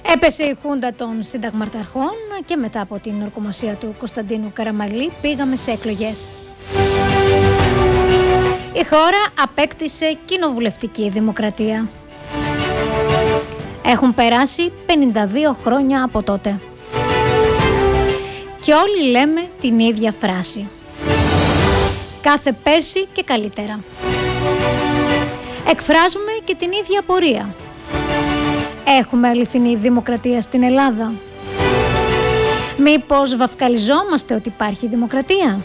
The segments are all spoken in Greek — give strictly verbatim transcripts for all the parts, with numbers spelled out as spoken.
Έπεσε η χούντα των συνταγματαρχών και μετά από την ορκομοσία του Κωνσταντίνου Καραμαλή πήγαμε σε εκλογές. Η χώρα απέκτησε κοινοβουλευτική δημοκρατία. Έχουν περάσει πενήντα δύο χρόνια από τότε. Και όλοι λέμε την ίδια φράση. Κάθε πέρσι και καλύτερα. Εκφράζουμε και την ίδια απορία. Έχουμε αληθινή δημοκρατία στην Ελλάδα? Μήπως βαφκαλιζόμαστε ότι υπάρχει δημοκρατία?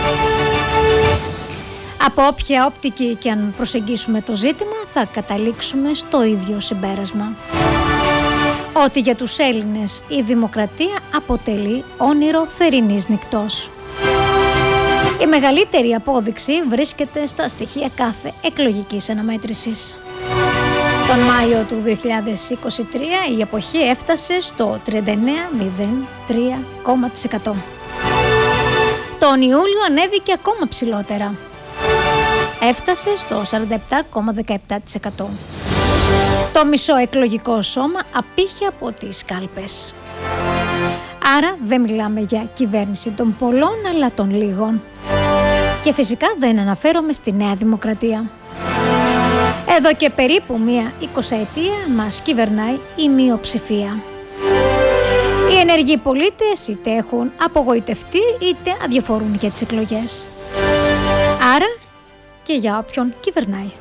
Από όποια όπτικη και αν προσεγγίσουμε το ζήτημα θα καταλήξουμε στο ίδιο συμπέρασμα. Ότι για τους Έλληνες η δημοκρατία αποτελεί όνειρο θερινής νυκτός. Η μεγαλύτερη απόδειξη βρίσκεται στα στοιχεία κάθε εκλογικής αναμέτρησης. Τον Μάιο του δύο χιλιάδες είκοσι τρία η αποχή έφτασε στο τριάντα εννέα κόμμα μηδέν τρία τοις εκατό. Τον Ιούλιο ανέβηκε ακόμα ψηλότερα. Έφτασε στο σαράντα επτά κόμμα δεκαεπτά τοις εκατό. Το μισό εκλογικό σώμα απήχε από τις κάλπες. Άρα δεν μιλάμε για κυβέρνηση των πολλών αλλά των λίγων. Και φυσικά δεν αναφέρομαι στη Νέα Δημοκρατία. Εδώ και περίπου μία εικοσαετία μας κυβερνάει η μειοψηφία. Οι ενεργοί πολίτες είτε έχουν απογοητευτεί είτε αδιαφορούν για τις εκλογές. Άρα και για όποιον κυβερνάει.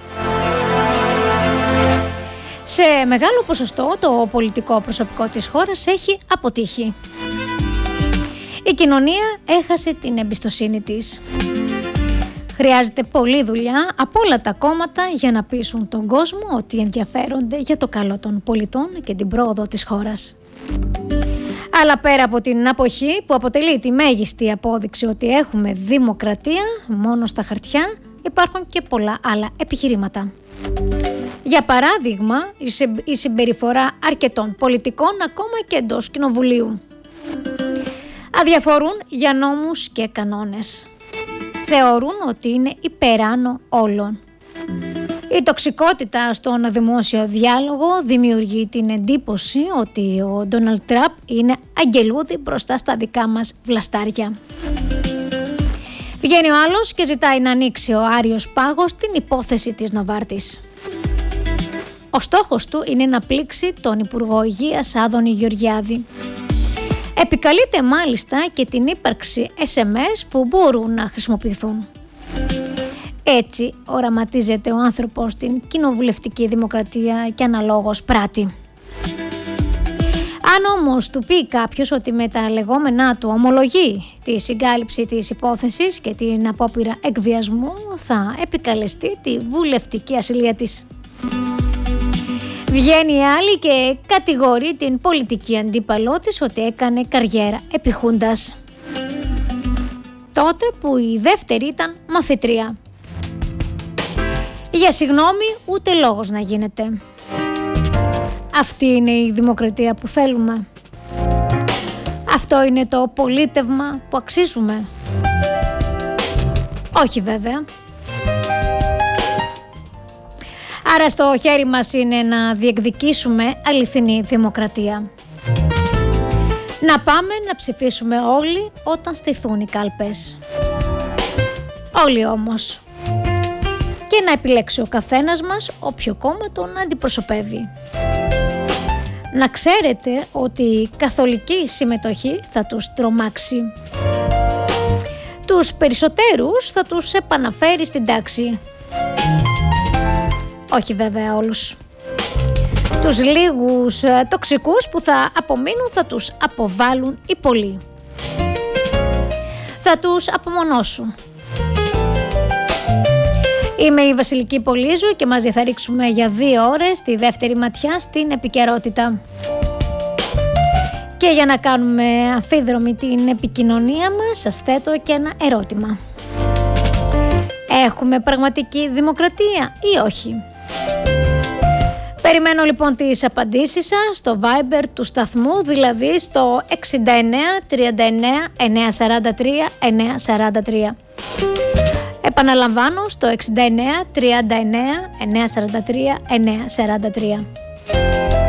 Σε μεγάλο ποσοστό το πολιτικό προσωπικό της χώρας έχει αποτύχει. Η κοινωνία έχασε την εμπιστοσύνη της. Χρειάζεται πολλή δουλειά από όλα τα κόμματα για να πείσουν τον κόσμο ότι ενδιαφέρονται για το καλό των πολιτών και την πρόοδο της χώρας. Αλλά πέρα από την αποχή που αποτελεί τη μέγιστη απόδειξη ότι έχουμε δημοκρατία μόνο στα χαρτιά, υπάρχουν και πολλά άλλα επιχειρήματα. Για παράδειγμα, η συμπεριφορά αρκετών πολιτικών ακόμα και εντός κοινοβουλίου. Αδιαφορούν για νόμους και κανόνες. Θεωρούν ότι είναι υπεράνω όλων. Η τοξικότητα στον δημόσιο διάλογο δημιουργεί την εντύπωση ότι ο Ντόναλντ Τραμπ είναι αγγελούδι μπροστά στα δικά μας βλαστάρια. Βγαίνει ο άλλος και ζητάει να ανοίξει ο Άριος Πάγος την υπόθεση της Νοβάρτης. Ο στόχος του είναι να πλήξει τον Υπουργό Υγείας Άδωνη Γεωργιάδη. Επικαλείται μάλιστα και την ύπαρξη ες εμ ες που μπορούν να χρησιμοποιηθούν. Έτσι οραματίζεται ο άνθρωπος στην κοινοβουλευτική δημοκρατία και αναλόγως πράττει. Αν όμως του πει κάποιος ότι με τα λεγόμενά του ομολογεί τη συγκάλυψη της υπόθεσης και την απόπειρα εκβιασμού, θα επικαλεστεί τη βουλευτική ασυλία της. Βγαίνει η άλλη και κατηγορεί την πολιτική αντίπαλό της ότι έκανε καριέρα επί χούντας. Τότε που η δεύτερη ήταν μαθητρία. Για συγγνώμη ούτε λόγος να γίνεται. Αυτή είναι η δημοκρατία που θέλουμε. Αυτό είναι το πολίτευμα που αξίζουμε. Όχι βέβαια. Άρα στο χέρι μας είναι να διεκδικήσουμε αληθινή δημοκρατία. Να πάμε να ψηφίσουμε όλοι όταν στηθούν οι κάλπες. Όλοι όμως. Και να επιλέξει ο καθένας μας όποιο κόμμα τον αντιπροσωπεύει. Να ξέρετε ότι η καθολική συμμετοχή θα τους τρομάξει. Τους περισσότερους θα τους επαναφέρει στην τάξη. Όχι βέβαια όλους. Τους λίγους τοξικούς που θα απομείνουν θα τους αποβάλουν οι πολλοί. Θα τους απομονώσουν. Είμαι η Βασιλική Πολύζου και μαζί θα ρίξουμε για δύο ώρες τη δεύτερη ματιά στην επικαιρότητα. Και για να κάνουμε αμφίδρομη την επικοινωνία μας, σας θέτω και ένα ερώτημα. Έχουμε πραγματική δημοκρατία ή όχι? Περιμένω λοιπόν τις απαντήσεις σας στο Viber του σταθμού, δηλαδή στο εξήντα εννέα τριάντα εννέα εννιακόσια σαράντα τρία εννιακόσια σαράντα τρία. Επαναλαμβάνω στο εξήντα εννέα τριάντα εννέα εννιακόσια σαράντα τρία εννιακόσια σαράντα τρία.